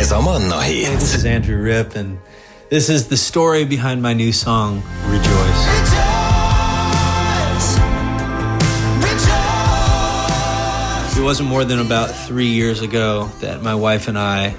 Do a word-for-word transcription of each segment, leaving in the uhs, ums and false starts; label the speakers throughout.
Speaker 1: Ez a Manna Hét.
Speaker 2: Hey, this is Andrew Ripp, and this is the story behind my new song, Rejoice. Rejoice! Rejoice! It wasn't more than about three years ago that my wife and I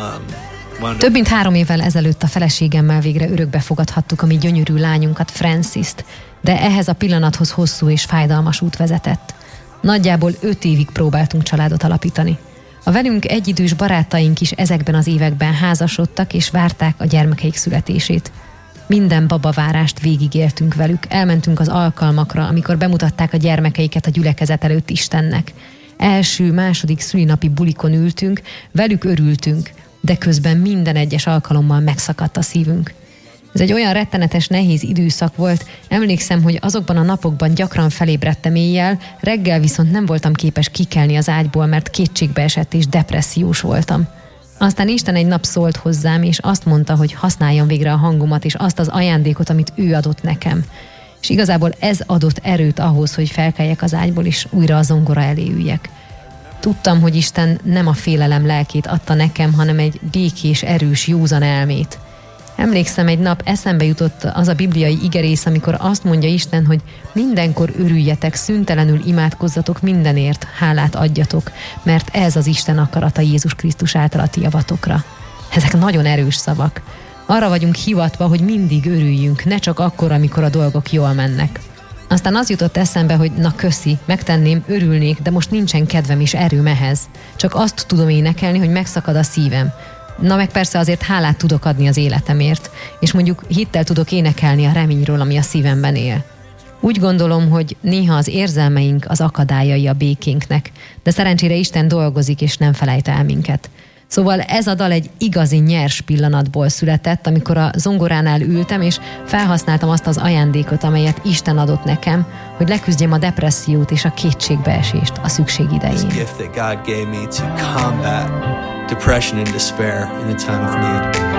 Speaker 2: um,
Speaker 3: Több mint három évvel ezelőtt a feleségemmel végre örökbe fogadhattuk a mi gyönyörű lányunkat, Francis-t, de ehhez a pillanathoz hosszú és fájdalmas út vezetett. Nagyjából öt évig próbáltunk családot alapítani. A velünk egyidős barátaink is ezekben az években házasodtak és várták a gyermekeik születését. Minden babavárást végigéltünk velük, elmentünk az alkalmakra, amikor bemutatták a gyermekeiket a gyülekezet előtt Istennek. Első, második szülinapi bulikon ültünk, velük örültünk, de közben minden egyes alkalommal megszakadt a szívünk. Ez egy olyan rettenetes, nehéz időszak volt, emlékszem, hogy azokban a napokban gyakran felébredtem éjjel, reggel viszont nem voltam képes kikelni az ágyból, mert kétségbeesett és depressziós voltam. Aztán Isten egy nap szólt hozzám, és azt mondta, hogy használjam végre a hangomat, és azt az ajándékot, amit ő adott nekem. És igazából ez adott erőt ahhoz, hogy felkeljek az ágyból, és újra a zongora elé üljek. Tudtam, hogy Isten nem a félelem lelkét adta nekem, hanem egy békés, erős, józan elmét. Emlékszem, egy nap eszembe jutott az a bibliai igerész, amikor azt mondja Isten, hogy mindenkor örüljetek, szüntelenül imádkozzatok mindenért, hálát adjatok, mert ez az Isten akarata Jézus Krisztus által a ti javatokra. Ezek nagyon erős szavak. Arra vagyunk hivatva, hogy mindig örüljünk, ne csak akkor, amikor a dolgok jól mennek. Aztán az jutott eszembe, hogy na köszi, megtenném, örülnék, de most nincsen kedvem és erőm ehhez. Csak azt tudom énekelni, hogy megszakad a szívem. Na meg persze azért hálát tudok adni az életemért, és mondjuk hittel tudok énekelni a reményről, ami a szívemben él. Úgy gondolom, hogy néha az érzelmeink az akadályai a békénknek, de szerencsére Isten dolgozik és nem felejt el minket. Szóval ez a dal egy igazi nyers pillanatból született, amikor a zongoránál ültem, és felhasználtam azt az ajándékot, amelyet Isten adott nekem, hogy leküzdjem a depressziót és a kétségbeesést a szükség idején.
Speaker 2: Depression and despair in the time of need.